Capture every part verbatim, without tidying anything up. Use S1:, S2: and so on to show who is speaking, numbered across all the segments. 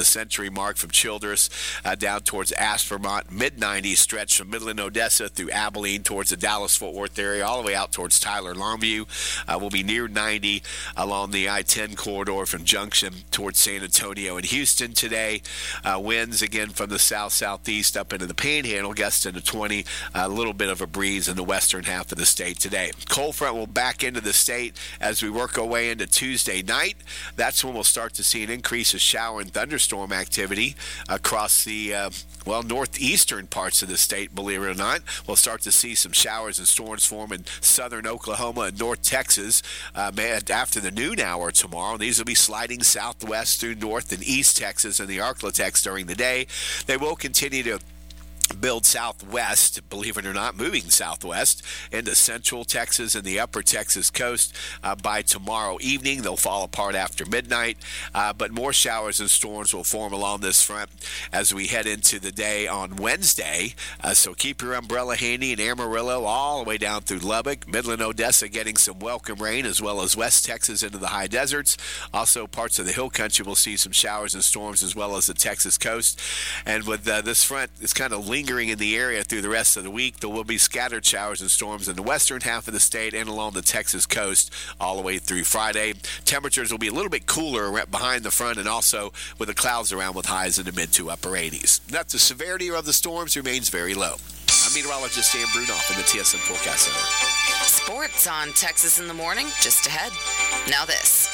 S1: the century mark from Childress uh, down towards Aspermont. mid nineties stretch from Midland, Odessa through Abilene towards the Dallas-Fort Worth area, all the way out towards Tyler, Longview. Uh, will be near ninety along the I ten corridor from Junction towards San Antonio and Houston today. Uh, winds again from the south-southeast up into the Panhandle, gusting to twenty. A little bit of a breeze in the western half of the state today. Cold front will back into the state as we work our way into Tuesday night. That's when we'll start to see an increase of shower and thunderstorm activity across the uh, well, northeastern parts of the state, believe it or not. We'll start to see some showers and storms form in southern Oklahoma and north Texas uh, after the noon hour tomorrow. These will be sliding southwest through north and east Texas and the Arklatex during the day. They will continue to build southwest, believe it or not, moving southwest into central Texas and the upper Texas coast uh, by tomorrow evening. They'll fall apart after midnight, uh, but more showers and storms will form along this front as we head into the day on Wednesday. Uh, so keep your umbrella handy in Amarillo all the way down through Lubbock. Midland, Odessa getting some welcome rain, as well as West Texas into the high deserts. Also, parts of the hill country will see some showers and storms, as well as the Texas coast. And with uh, this front, it's kind of lingering in the area through the rest of the week. There will be scattered showers and storms in the western half of the state and along the Texas coast all the way through Friday. Temperatures will be a little bit cooler right behind the front, and also with the clouds around with highs in the mid to upper eighties. That the severity of the storms remains very low. I'm meteorologist Dan Brunoff in the T S N Forecast Center.
S2: Sports on Texas in the Morning, just ahead. Now this.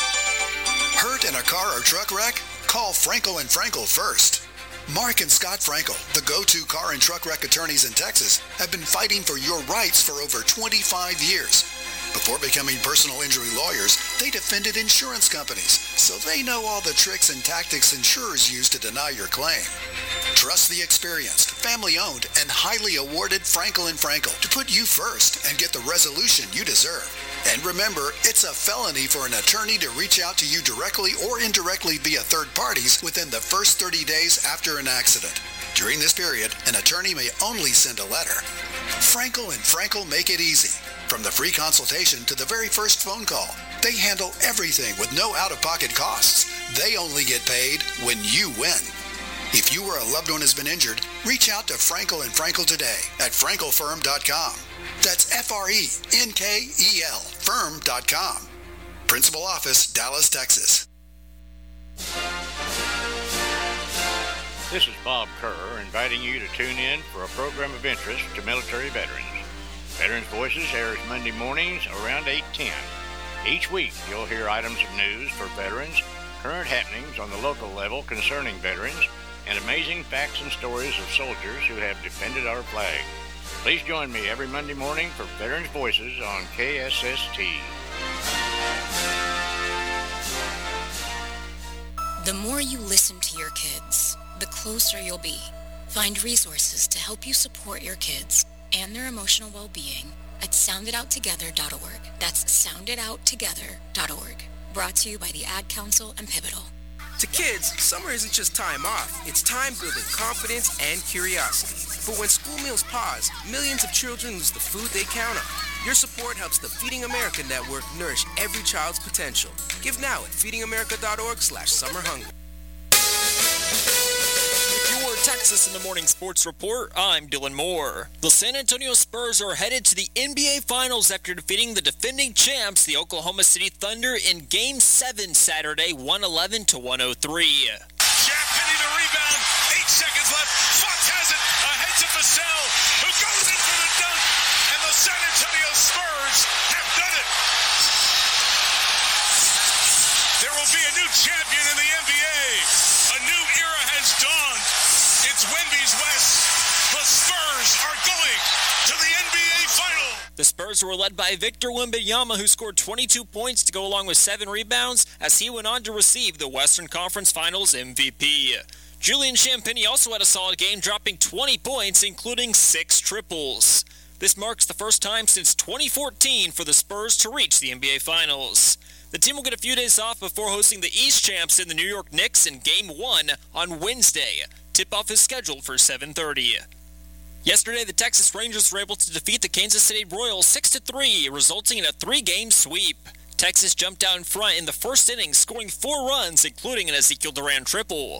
S3: Hurt in a car or truck wreck? Call Frankel and Frankel first. Mark and Scott Frankel, the go-to car and truck wreck attorneys in Texas, have been fighting for your rights for over twenty-five years. Before becoming personal injury lawyers, they defended insurance companies, so they know all the tricks and tactics insurers use to deny your claim. Trust the experienced, family-owned, and highly awarded Frankel and Frankel to put you first and get the resolution you deserve. And remember, it's a felony for an attorney to reach out to you directly or indirectly via third parties within the first thirty days after an accident. During this period, an attorney may only send a letter. Frankel and Frankel make it easy. From the free consultation to the very first phone call, they handle everything with no out-of-pocket costs. They only get paid when you win. If you or a loved one has been injured, reach out to Frankel and Frankel today at frankel firm dot com. That's F R E N K E L firm dot com. Principal Office, Dallas, Texas.
S4: This is Bob Kerr inviting you to tune in for a program of interest to military veterans. Veterans Voices airs Monday mornings around eight ten. Each week you'll hear items of news for veterans, current happenings on the local level concerning veterans, and amazing facts and stories of soldiers who have defended our flag. Please join me every Monday morning for Veterans Voices on K S S T.
S5: The more you listen to your kids, the closer you'll be. Find resources to help you support your kids and their emotional well-being at sound it out together dot org. That's sound it out together dot org. Brought to you by the Ad Council and Pivotal.
S6: To kids, summer isn't just time off. It's time building confidence and curiosity. But when school meals pause, millions of children lose the food they count on. Your support helps the Feeding America Network nourish every child's potential. Give now at feeding america dot org slash summer hunger.
S7: Your Texas in the Morning Sports Report, I'm Dylan Moore. The San Antonio Spurs are headed to the N B A Finals after defeating the defending champs, the Oklahoma City Thunder, in Game seven Saturday, one eleven to one oh three.
S8: Jack Penny the rebound, eight seconds left. Fox has it, ahead to Vassell, who goes in for the dunk, and the San Antonio Spurs have done it. There will be a new champion in the N B A. A new era has dawned. It's Wendy's West. The Spurs are going to the N B A Final.
S7: The Spurs were led by Victor Wembanyama, who scored twenty-two points to go along with seven rebounds, as he went on to receive the Western Conference Finals M V P. Julian Champagnie also had a solid game, dropping twenty points, including six triples. This marks the first time since twenty fourteen for the Spurs to reach the N B A Finals. The team will get a few days off before hosting the East champs in the New York Knicks in Game one on Wednesday. Tip-off is scheduled for seven thirty. Yesterday, the Texas Rangers were able to defeat the Kansas City Royals six to three, resulting in a three-game sweep. Texas jumped out in front in the first inning, scoring four runs, including an Ezekiel Duran triple.